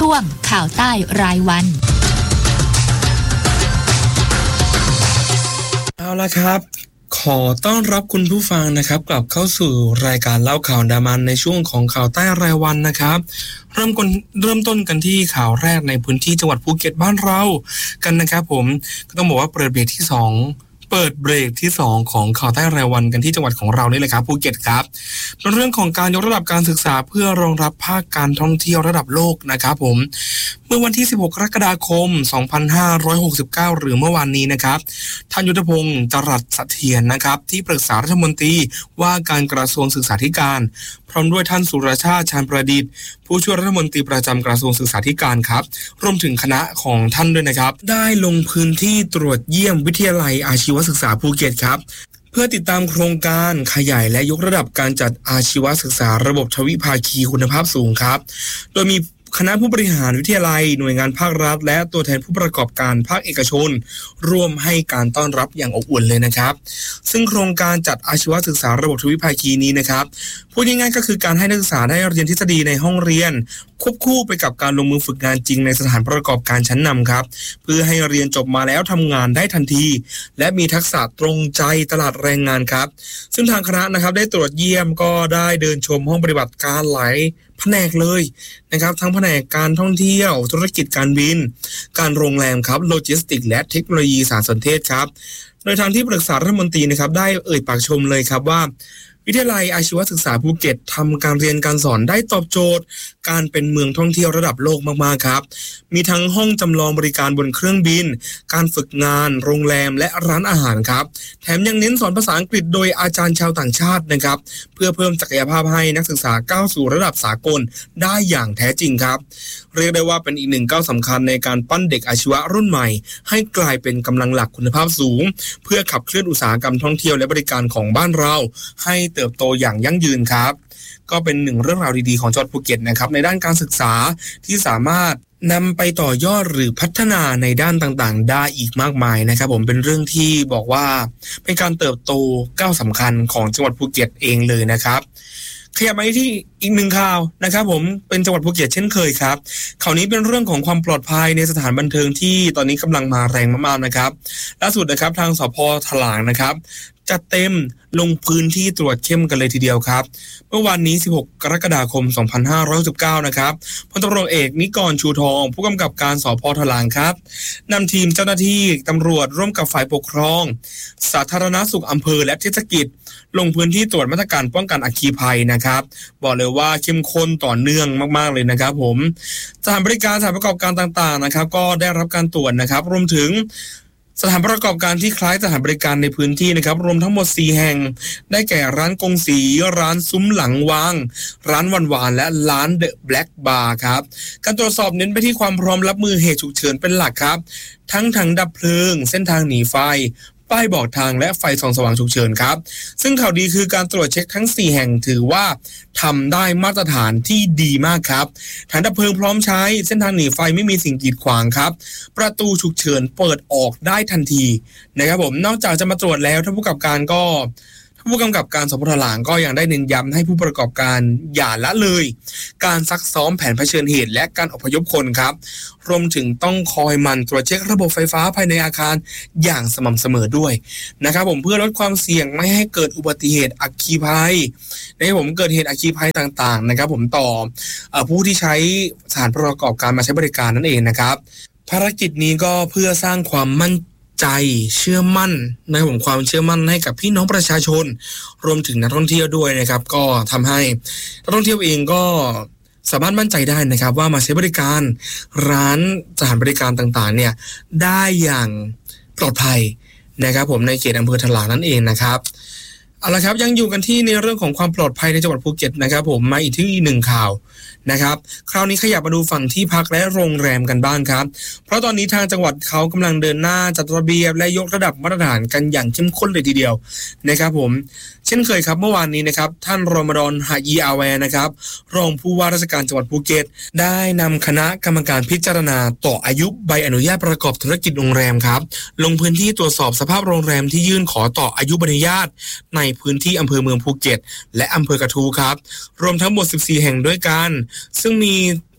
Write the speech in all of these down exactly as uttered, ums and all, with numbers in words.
ช่วงข่าวใต้รายวันเอาละครับขอต้อนรับคุณผู้ฟังนะครับกลับเข้าสู่รายการเล่าข่าวอันดามันในช่วงของข่าวใต้รายวันนะครับเริ่มกันเริ่มต้นกันที่ข่าวแรกในพื้นที่จังหวัดภูเก็ตบ้านเรากันนะครับผมก็ต้องบอกว่าเปิดเบรกที่สองเปิดเบรกที่สองของข่าวใต้รายวันกันที่จังหวัดของเรานี่เลยครับภูเก็ตครับเป็นเรื่องของการยกระดับการศึกษาเพื่อรองรับภาคการท่องเที่ยวระดับโลกนะครับผมเมื่อวันที่สิบหกกรกฎาคมสองพันห้าร้อยหกสิบเก้าหรือเมื่อวานนี้นะครับท่านยุทธพงศ์จรัสเสถียรนะครับที่ปรึกษารัฐมนตรีว่าการกระทรวงศึกษาธิการพร้อมด้วยท่านสุรชาติชาญประดิษฐ์ผู้ช่วยรัฐมนตรีประจำกระทรวงศึกษาธิการครับรวมถึงคณะของท่านด้วยนะครับได้ลงพื้นที่ตรวจเยี่ยมวิทยาลัยอาชีวศึกษาภูเก็ตครับเพื่อติดตามโครงการขยายและยกระดับการจัดอาชีวศึกษาระบบทวิภาคีคุณภาพสูงครับโดยมีคณะผู้บริหารวิทยาลัยหน่วยงานภาครัฐและตัวแทนผู้ประกอบการภาคเอกชนร่วมให้การต้อนรับอย่างอบอุ่นเลยนะครับซึ่งโครงการจัดอาชีวศึกษาระบบทวิภาคีนี้นะครับพูดง่ายๆก็คือการให้นักศึกษาได้เรียนทฤษฎีในห้องเรียนควบคู่ไปกับการลงมือฝึกงานจริงในสถานประกอบการชั้นนำครับเพื่อให้เรียนจบมาแล้วทำงานได้ทันทีและมีทักษะตรงใจตลาดแรงงานครับซึ่งทางคณะนะครับได้ตรวจเยี่ยมก็ได้เดินชมห้องปฏิบัติการหลายแผนกเลยนะครับทั้งแผนกการท่องเที่ยวธุรกิจการบินการโรงแรมครับโลจิสติกและเทคโนโลยีสารสนเทศครับโดยทางที่ปรึกษารัฐมนตรีนะครับได้เอ่ยปากชมเลยครับว่าวิทยาลัยอาชีวศึกษาภูเก็ตทำการเรียนการสอนได้ตอบโจทย์การเป็นเมืองท่องเที่ยวระดับโลกมากๆครับมีทั้งห้องจำลองบริการบนเครื่องบินการฝึกงานโรงแรมและร้านอาหารครับแถมยังเน้นสอนภาษาอังกฤษโดยอาจารย์ชาวต่างชาตินะครับเพื่อเพิ่มศักยภาพให้นักศึกษาก้าวสู่ระดับสากลได้อย่างแท้จริงครับเรียกได้ว่าเป็นอีกหนึ่งก้าวสำคัญในการปั้นเด็กอาชีวะรุ่นใหม่ให้กลายเป็นกำลังหลักคุณภาพสูงเพื่อขับเคลื่อนอุตสาหกรรมท่องเที่ยวและบริการของบ้านเราให้เติบโตอย่างยั่งยืนครับก็เป็นหนึ่งเรื่องราวดีๆของจังหวัดภูเก็ตนะครับในด้านการศึกษาที่สามารถนำไปต่อยอดหรือพัฒนาในด้านต่างๆได้อีกมากมายนะครับผมเป็นเรื่องที่บอกว่าเป็นการเติบโตก้าวสำคัญของจังหวัดภูเก็ตเองเลยนะครับขยับมาที่อีกหนึ่งข่าวนะครับผมเป็นจังหวัดภูเก็ตเช่นเคยครับข่าวนี้เป็นเรื่องของความปลอดภัยในสถานบันเทิงที่ตอนนี้กำลังมาแรงมากๆนะครับล่าสุดนะครับทางสภ.ถลางนะครับจัดเต็มลงพื้นที่ตรวจเข้มกันเลยทีเดียวครับเมื่อวานนี้สิบหกกรกฎาคมสองพันห้าร้อยหกสิบเก้านะครับพลตำรวจเอกนิกรชูทองผู้กำกับการสภ.ถลางครับนำทีมเจ้าหน้าที่ตำรวจร่วมกับฝ่ายปกครองสาธารณสุขอำเภอและเทศกิจลงพื้นที่ตรวจมาตรการป้องกันอัคคีภัยนะครับบอกเลยว่าเข้มข้นต่อเนื่องมากๆเลยนะครับผมสถานบริการสถานประกอบการต่างๆนะครับก็ได้รับการตรวจนะครับรวมถึงสถานประกอบการที่คล้ายสถานบริการในพื้นที่นะครับรวมทั้งหมดสี่แห่งได้แก่ร้านกงสีร้านซุ้มหลังวางร้านวันวานและร้านเดอะแบล็กบาร์ครับการตรวจสอบเน้นไปที่ความพร้อมรับมือเหตุฉุกเฉินเป็นหลักครับทั้งถังดับเพลิงเส้นทางหนีไฟป้ายบอกทางและไฟส่องสว่างฉุกเฉินครับซึ่งข่าวดีคือการตรวจเช็คทั้งสี่แห่งถือว่าทำได้มาตรฐานที่ดีมากครับถังดับเพลิงพร้อมใช้เส้นทางหนีไฟไม่มีสิ่งกีดขวางครับประตูฉุกเฉินเปิดออกได้ทันทีนะครับผมนอกจากจะมาตรวจแล้วท่านผู้กำกับการก็ผู้กำกับการสพ.ถลางก็ยังได้เน้นย้ำให้ผู้ประกอบการอย่าละเลยการซักซ้อมแผนเผชิญเหตุและการอพยพคนครับรวมถึงต้องคอยหมั่นตรวจเช็คระบบไฟฟ้าภายในอาคารอย่างสม่ำเสมอด้วยนะครับผมเพื่อลดความเสี่ยงไม่ให้เกิดอุบัติเหตุอัคคีภัยนะครับผมเกิดเหตุอัคคีภัยต่างๆนะครับผมต่อเอ่อผู้ที่ใช้สถานประกอบการมาใช้บริการนั่นเองนะครับภารกิจนี้ก็เพื่อสร้างความมั่นใจเชื่อมั่นนะครับผมความเชื่อมั่นให้กับพี่น้องประชาชนรวมถึงนักท่องเที่ยวด้วยนะครับก็ทำให้นักท่องเที่ยวเองก็สามารถมั่นใจได้นะครับว่ามาใช้บริการร้านสถานบริการต่างๆเนี่ยได้อย่างปลอดภัยนะครับผมในเขตอำเภอถลางนั่นเองนะครับเอาละครับยังอยู่กันที่ในเรื่องของความปลอดภัยในจังหวัดภูเก็ตนะครับผมมาอีกที่หนึ่งข่าวนะครับคราวนี้ขยับมาดูฝั่งที่พักและโรงแรมกันบ้างครับเพราะตอนนี้ทางจังหวัดเขากำลังเดินหน้าจัดระเบียบและยกระดับมาตรฐานกันอย่างเข้มข้นเลยทีเดียวนะครับผมเช่นเคยครับเมื่อวานนี้นะครับท่านรอมฎอนฮายีอาแวร์นะครับรองผู้ว่าราชการจังหวัดภูเก็ตได้นำคณะกรรมการพิจารณาต่ออายุใบอนุญาตประกอบธุรกิจโรงแรมครับลงพื้นที่ตรวจสอบสภาพโรงแรมที่ยื่นขอต่ออายุใบอนุญาตในพื้นที่อำเภอเมืองภูเก็ตและอำเภอกระทู้ครับรวมทั้งหมดสิบสี่แห่งด้วยกันซึ่งมี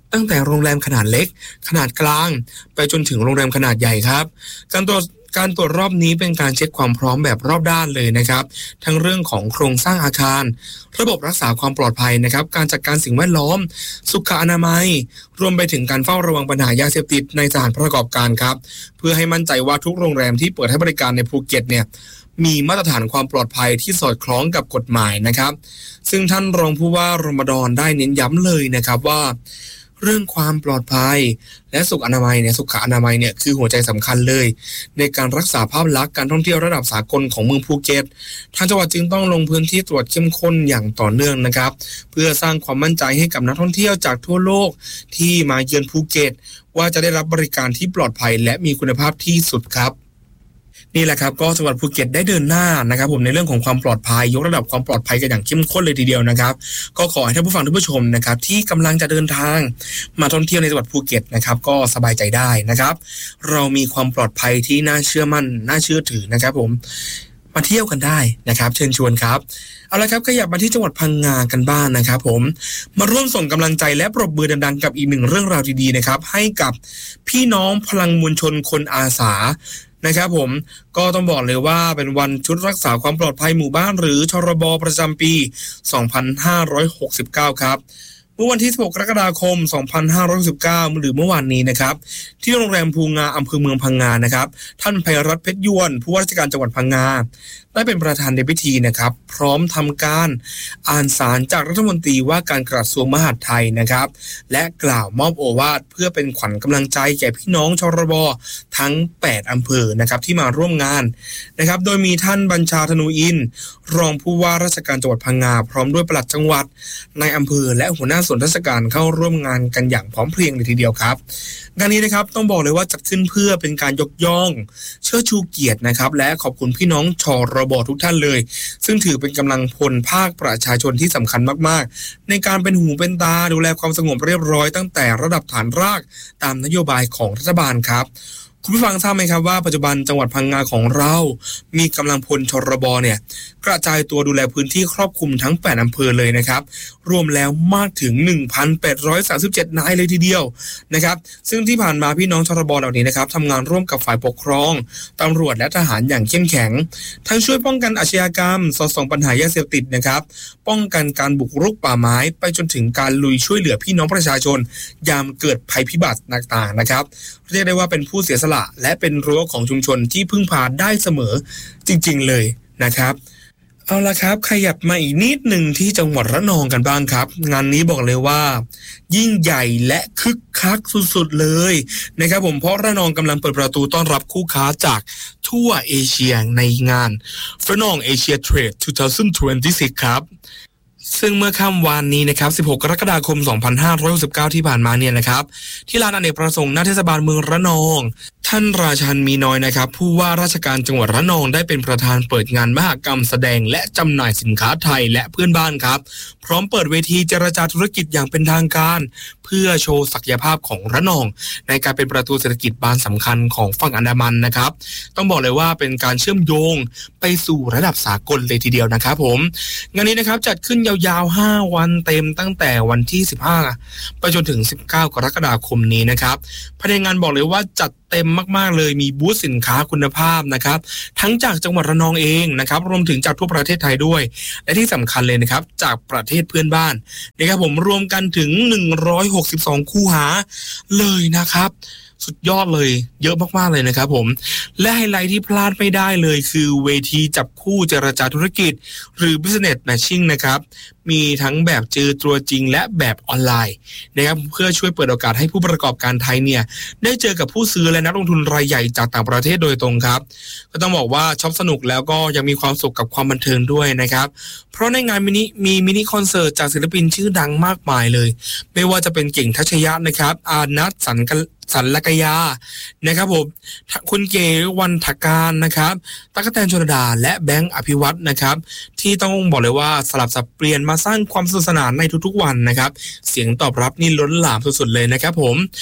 ตั้งแต่โรงแรมขนาดเล็กขนาดกลางไปจนถึงโรงแรมขนาดใหญ่ครับการตรวจการตรวจรอบนี้เป็นการเช็คความพร้อมแบบรอบด้านเลยนะครับทั้งเรื่องของโครงสร้างอาคารระบบรักษาความปลอดภัยนะครับการจัดการสิ่งแวดล้อมสุขอนามัยรวมไปถึงการเฝ้าระวังปัญหายาเสพติดในสถานประกอบการครับเพื่อให้มั่นใจว่าทุกโรงแรมที่เปิดให้บริการในภูเก็ตเนี่ยมีมาตรฐานความปลอดภัยที่สอดคล้องกับกฎหมายนะครับซึ่งท่านรองผู้ว่ารมฎอนได้เน้นย้ำเลยนะครับว่าเรื่องความปลอดภัยและสุขอนามัยเนี่ยสุขอนามัยเนี่ยคือหัวใจสำคัญเลยในการรักษาภาพลักษณ์การท่องเที่ยวระดับสากลของเมืองภูเก็ตทางจังหวัดจึงต้องลงพื้นที่ตรวจเข้มข้นอย่างต่อเนื่องนะครับเพื่อสร้างความมั่นใจให้กับนักท่องเที่ยวจากทั่วโลกที่มาเยือนภูเก็ตว่าจะได้รับบริการที่ปลอดภัยและมีคุณภาพที่สุดครับนี่แหละครับก็จังหวัดภูเก็ตได้เดินหน้านะครับผมในเรื่องของความปลอดภัยยกระดับความปลอดภัยกันอย่างเข้มข้นเลยทีเดียวนะครับก็ขอให้ท่านผู้ฟังทุกผู้ชมนะครับที่กำลังจะเดินทางมาท่องเที่ยวในจังหวัดภูเก็ตนะครับก็สบายใจได้นะครับเรามีความปลอดภัยที่น่าเชื่อมั่นน่าเชื่อถือนะครับผมมาเที่ยวกันได้นะครับเชิญชวนครับเอาละครับขยับมาที่จังหวัดพังงากันบ้าง น, นะครับผมมาร่วมส่งกำลังใจและปรบมือดังๆกับอีกหนึ่งเรื่องราวดีๆนะครับให้กับพี่น้องพลังมวลชนคนอาสานะครับผมก็ต้องบอกเลยว่าเป็นวันชุดรักษาความปลอดภัยหมู่บ้านหรือชรบประจำปีสองพันห้าร้อยหกสิบเก้าครับเมื่อวันที่สิบหกกรกฎาคมสองพันห้าร้อยหกสิบเก้าหรือเมื่อวานนี้นะครับที่โรงแรมภูงาอำเภอเมืองพังงานะครับท่านไพรัตน์เพชรยวนผู้ว่าราชการจังหวัดพังงาได้เป็นประธานในพิธีนะครับพร้อมทำการอ่านสารจากรัฐมนตรีว่าการกระทรวงมหาดไทยนะครับและกล่าวมอบโอวาทเพื่อเป็นขวัญกำลังใจแก่พี่น้องชรบทั้งแปดอำเภอนะครับที่มาร่วมงานนะครับโดยมีท่านบัญชาธนูอินรองผู้ว่าราชการจังหวัดพังงาพร้อมด้วยปลัดจังหวัดในอำเภอและหัวหน้าส่วนราชการเข้าร่วมงานกันอย่างพร้อมเพรียงเลยทีเดียวครับงานนี้นะครับต้องบอกเลยว่าจัดขึ้นเพื่อเป็นการยกย่องเชิดชูเกียรตินะครับและขอบคุณพี่น้องชรบทุกท่านเลยซึ่งถือเป็นกำลังพลภาคประชาชนที่สำคัญมากๆในการเป็นหูเป็นตาดูแลความสงบเรียบร้อยตั้งแต่ระดับฐานรากตามนโยบายของรัฐบาลครับคุณผู้ฟังทราบไหมครับว่าปัจจุบันจังหวัดพังงาของเรามีกำลังพลชรบเนี่ยกระจายตัวดูแลพื้นที่ครอบคลุมทั้งแปดอำเภอเลยนะครับรวมแล้วมากถึง หนึ่งพันแปดร้อยสามสิบเจ็ด นายเลยทีเดียวนะครับซึ่งที่ผ่านมาพี่น้องชรบเหล่านี้นะครับทำงานร่วมกับฝ่ายปกครองตำรวจและทหารอย่างเข้มแข็งทั้งช่วยป้องกันอาชญากรรมสอดส่องปัญหายาเสพติดนะครับป้องกันการบุกรุกป่าไม้ไปจนถึงการลุยช่วยเหลือพี่น้องประชาชนยามเกิดภัยพิบัติต่างๆนะครับเรียกได้ว่าเป็นผู้เสียสละและเป็นรั้วของชุมชนที่พึ่งพาได้เสมอจริงๆเลยนะครับเอาละครับขยับมาอีกนิดหนึ่งที่จังหวัดระนองกันบ้างครับงานนี้บอกเลยว่ายิ่งใหญ่และคึกคักสุดๆเลยนะครับผมเพราะระนองกำลังเปิดประตูต้อนรับคู่ค้าจากทั่วเอเชียในงานระนองเอเชียเทรดสองพันยี่สิบหกครับซึ่งเมื่อค่ำวานนี้นะครับสิบหกกรกฎาคมสองพันห้าร้อยหกสิบเก้าที่ผ่านมาเนี่ยนะครับที่ลานอเนกประสงค์หน้าเทศบาลเมืองระนองท่านราชันมีน้อยนะครับผู้ว่าราชการจังหวัดระนองได้เป็นประธานเปิดงานมหกรรมแสดงและจำหน่ายสินค้าไทยและเพื่อนบ้านครับพร้อมเปิดเวทีเจรจาธุรกิจอย่างเป็นทางการเพื่อโชว์ศักยภาพของระนองในการเป็นประตูเศรษฐกิจบานสำคัญของฝั่งอันดามันนะครับต้องบอกเลยว่าเป็นการเชื่อมโยงไปสู่ระดับสากลเลยทีเดียวนะครับผมงานนี้นะครับจัดขึ้นยาวๆห้าวันเต็มตั้งแต่วันที่สิบห้าไปจนถึงสิบเก้ากรกฎาคมนี้นะครับภายในงานบอกเลยว่าจัดเต็มมากๆเลยมีบูธสินค้าคุณภาพนะครับทั้งจากจังหวัดระนองเองนะครับรวมถึงจากทั่วประเทศไทยด้วยและที่สำคัญเลยนะครับจากประเทศเพื่อนบ้านนะครับผมรวมกันถึงหนึ่งร้อยหกสิบสองคู่หาเลยนะครับสุดยอดเลยเยอะมากๆเลยนะครับผมและไฮไลท์ที่พลาดไม่ได้เลยคือเวทีจับคู่เจรจาธุรกิจหรือ business matching นะครับมีทั้งแบบเจอตัวจริงและแบบออนไลน์นะครับเพื่อช่วยเปิดโอกาสให้ผู้ประกอบการไทยเนี่ยได้เจอกับผู้ซื้อและนักลงทุนรายใหญ่จากต่างประเทศโดยตรงครับก็ต้องบอกว่าช็อปสนุกแล้วก็ยังมีความสุขกับความบันเทิงด้วยนะครับเพราะในงานมินิมีมินิคอนเสิร์ตจากศิลปินชื่อดังมากมายเลยไม่ว่าจะเป็นเก่งทัชยะนะครับอานัทสันสันลกยานะครับผมคุณเกวันทการนะครับตั๊กแตนชลดาและแบงค์อภิวัฒน์นะครับที่ต้องบอกเลยว่าสลับสับเปลี่ยนมาสร้างความสนุกสนานในทุกๆวันนะครับเสียงตอบรับนี่ล้นหลามสุดๆเลยนะครับผม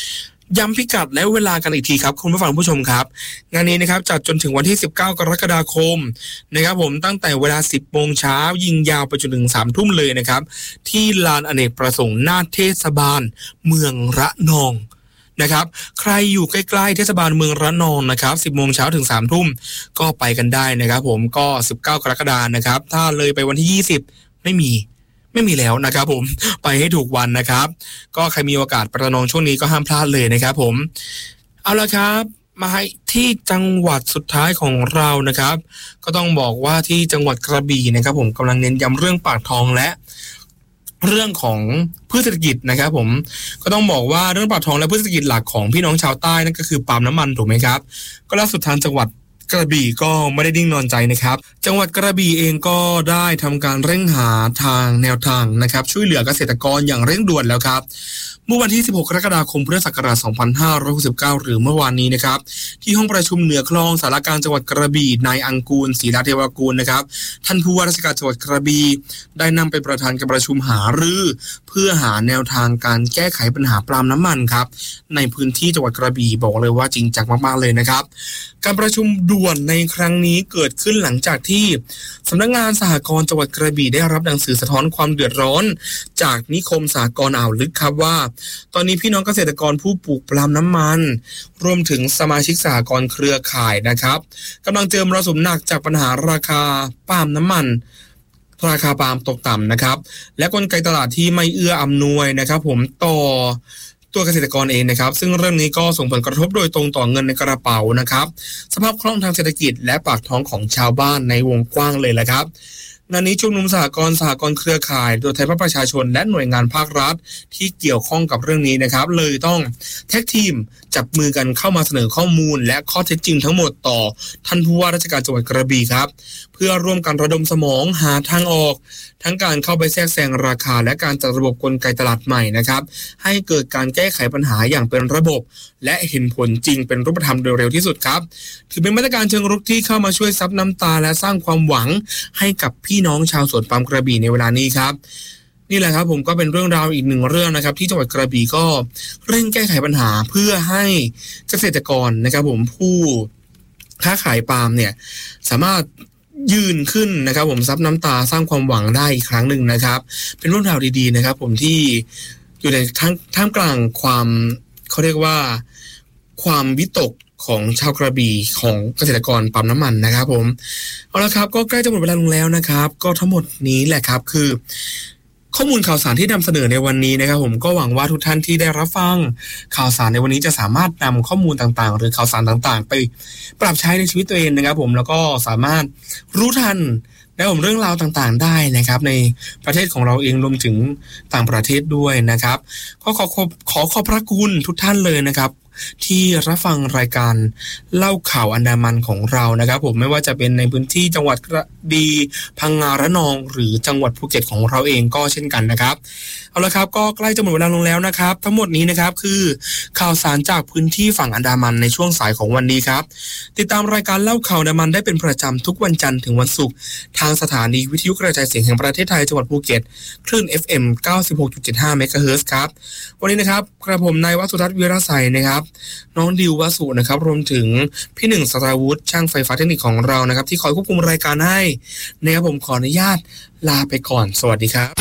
ย้ำพิกัดและเวลากันอีกทีครับคุณผู้ฟังผู้ชมครับงานนี้นะครับจัดจนถึงวันที่สิบเก้ากรกฎาคมนะครับผมตั้งแต่เวลา สิบโมงเช้ายิงยาวไปจนถึง สามทุ่มเลยนะครับที่ลานอเนกประสงค์หน้าเทศบาลเมืองระนองนะครับใครอยู่ใกล้ๆเทศบาลเมืองระนองนะครับ สิบโมงเช้าถึง สามทุ่มก็ไปกันได้นะครับผมก็สิบเก้ากรกฎาคมนะครับถ้าเลยไปวันที่ยี่สิบไม่มีไม่มีแล้วนะครับผมไปให้ถูกวันนะครับก็ใครมีโอกาสไประนองช่วงนี้ก็ห้ามพลาดเลยนะครับผมเอาละครับมาที่จังหวัดสุดท้ายของเรานะครับก็ต้องบอกว่าที่จังหวัดกระบี่นะครับผมกำลังเน้นย้ำเรื่องปากท้องและเรื่องของพืชเศรษฐกิจนะครับผมก็ต้องบอกว่าเรื่องปากท้องและพืชเศรษฐกิจหลักของพี่น้องชาวใต้นั่นก็คือปาล์มน้ำมันถูกไหมครับก็ล่าสุดทางจังหวัดกระบี่ก็ไม่ได้นิ่งนอนใจนะครับจังหวัดกระบี่เองก็ได้ทำการเร่งหาทางแนวทางนะครับช่วยเหลือเกษตรกรอย่างเร่งด่วนแล้วครับเมื่อวันที่สิบหกกรกฎาคมพุทธศักราชสองพันห้าร้อยหกสิบเก้าหรือเมื่อวานนี้นะครับที่ห้องประชุมเหนือคลองสารกลางจังหวัดกระบี่นายอังกูลศรีราเทวกูลนะครับท่านผู้ว่าราชการจังหวัดกระบี่ได้นำเป็นประธานการประชุมหารือเพื่อหาแนวทางการแก้ไขปัญหาปาล์มน้ำมันครับในพื้นที่จังหวัดกระบี่บอกเลยว่าจริงจังมากๆเลยนะครับการประชุมด่วนในครั้งนี้เกิดขึ้นหลังจากที่สำนักงานสหกรณ์จังหวัดกระบี่ได้รับหนังสือสะท้อนความเดือดร้อนจากนิคมสหกรณ์อ่าวลึกครับว่าตอนนี้พี่น้องเกษตรกรผู้ปลูกปาล์มน้ำมันรวมถึงสมาชิกสหกรณ์เครือข่ายนะครับกำลังเจอมรสุมหนักจากปัญหาราคาปาล์มน้ำมันราคาปาล์มตกต่ำนะครับและกลไกตลาดที่ไม่เอื้ออำนวยนะครับผมต่อตัวเกษตรกรเองนะครับซึ่งเรื่องนี้ก็ส่งผลกระทบโดยตรงต่อเงินในกระเป๋านะครับสภาพคล่องทางเศรษฐกิจและปากท้องของชาวบ้านในวงกว้างเลยแหละครับงานนี้ชุมนุมสหกรณ์สหกรณ์เครือข่ายโดยไทยประชาชนและหน่วยงานภาครัฐที่เกี่ยวข้องกับเรื่องนี้นะครับเลยต้องแท็กทีมจับมือกันเข้ามาเสนอข้อมูลและข้อเท็จจริงทั้งหมดต่อท่านผู้ว่าราชการจังหวัดกระบี่ครับเพื่อร่วมกันระดมสมองหาทางออกทั้งการเข้าไปแทรกแซงราคาและการจัดระบบกลไกตลาดใหม่นะครับให้เกิดการแก้ไขปัญหาอย่างเป็นระบบและเห็นผลจริงเป็นรูปธรรมโดยเร็วที่สุดครับถือเป็นมาตรการเชิงรุกที่เข้ามาช่วยซับน้ำตาและสร้างความหวังให้กับพี่น้องชาวสวนปาล์มกระบี่ในเวลานี้ครับนี่แหละครับผมก็เป็นเรื่องราวอีกหนึ่งเรื่องนะครับที่จังหวัดกระบี่ก็เร่งแก้ไขปัญหาเพื่อให้เกษตรกรนะครับผมผู้ค้าขายปาล์มเนี่ยสามารถยืนขึ้นนะครับผมซับน้ำตาสร้างความหวังได้อีกครั้งหนึ่งนะครับเป็นเรื่องราวดีๆนะครับผมที่อยู่ในท่ามท่ามกลางความเขาเรียกว่าความวิตกของชาวกระบี่ของเกษตรกรปาล์มน้ำมันนะครับผมเอาละครับก็ใกล้จะหมดเวลาลงแล้วนะครับก็ทั้งหมดนี้แหละครับคือข้อมูลข่าวสารที่นำเสนอในวันนี้นะครับผมก็หวังว่าทุกท่านที่ได้รับฟังข่าวสารในวันนี้จะสามารถนำข้อมูลต่างๆหรือข่าวสารต่างๆไปปรับใช้ในชีวิตตัวเองนะครับผมแล้วก็สามารถรู้ทันและผมเรื่องราวต่างๆได้นะครับในประเทศของเราเองรวมถึงต่างประเทศด้วยนะครับก็ขอขอขอขอบพระคุณทุกท่านเลยนะครับที่รับฟังรายการเล่าข่าวอันดามันของเรานะครับผมไม่ว่าจะเป็นในพื้นที่จังหวัดกระบี่พังงาระนองหรือจังหวัดภูเก็ตของเราเองก็เช่นกันนะครับเอาละครับก็ใกล้จะหมดเวลาลงแล้วนะครับทั้งหมดนี้นะครับคือข่าวสารจากพื้นที่ฝั่งอันดามันในช่วงสายของวันนี้ครับติดตามรายการเล่าข่าวอันดามันได้เป็นประจำทุกวันจันทร์ถึงวันศุกร์ทางสถานีวิทยุกระจายเสียงแห่งประเทศไทยจังหวัดภูเก็ตคลื่น เอฟ เอ็ม เก้าสิบหกจุดเจ็ดห้า เมกะเฮิรตซ์ครับวันนี้นะครับกระผมนายวสุทัศน์วีระไสยนะครับน้องดิววสุนะครับรวมถึงพี่หนึ่งสราวุฒิช่างไฟฟ้าเทคนิคของเรานะครับที่คอยควบคุมรายการให้นะครับผมขออนุญาตลาไปก่อนสวัสดีครับ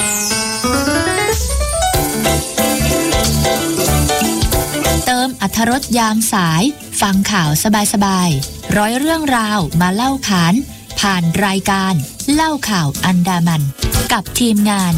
เติมอรรถรสยามสายฟังข่าวสบายๆร้อยเรื่องราวมาเล่าขานผ่านรายการเล่าข่าวอันดามันกับทีมงาน